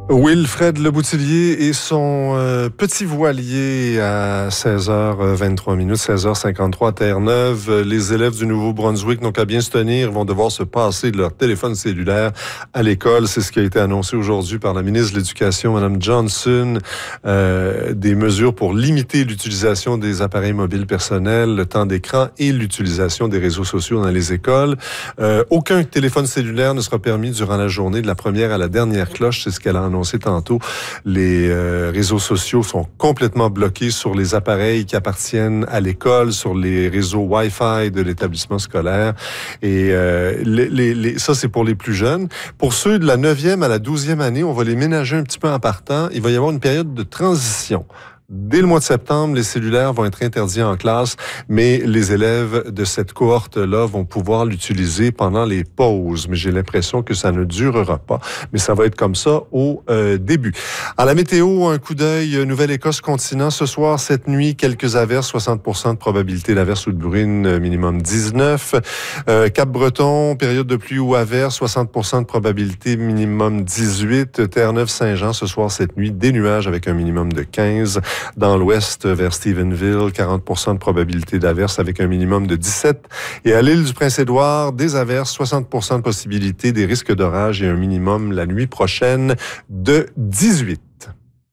Wilfred Leboutillier et son petit voilier à 16h23, 16h53 à Terre-Neuve. Les élèves du Nouveau-Brunswick n'ont qu'à bien se tenir, vont devoir se passer de leur téléphone cellulaire à l'école. C'est ce qui a été annoncé aujourd'hui par la ministre de l'Éducation, Mme Johnson. Des mesures pour limiter l'utilisation des appareils mobiles personnels, le temps d'écran et l'utilisation des réseaux sociaux dans les écoles. Aucun téléphone cellulaire ne sera permis durant la journée de la première à la dernière cloche. C'est ce qu'elle a annoncé tantôt. Les réseaux sociaux sont complètement bloqués sur les appareils qui appartiennent à l'école, sur les réseaux Wi-Fi de l'établissement scolaire. Et ça, c'est pour les plus jeunes. Pour ceux de la 9e à la 12e année, on va les ménager un petit peu en partant. Il va y avoir une période de transition. Dès le mois de septembre, les cellulaires vont être interdits en classe, mais les élèves de cette cohorte-là vont pouvoir l'utiliser pendant les pauses. Mais j'ai l'impression que ça ne durera pas. Mais ça va être comme ça au début. À la météo, un coup d'œil, Nouvelle-Écosse continent. Ce soir, cette nuit, quelques averses, 60% de probabilité d'averse ou de bruine, minimum 19. Cap-Breton, période de pluie ou averse, 60% de probabilité, minimum 18. Terre-Neuve-Saint-Jean, ce soir, cette nuit, des nuages avec un minimum de 15. Dans l'ouest, vers Stephenville, 40% de probabilité d'averse avec un minimum de 17. Et à l'île du Prince-Édouard, des averses, 60% de possibilité, des risques d'orage et un minimum la nuit prochaine de 18.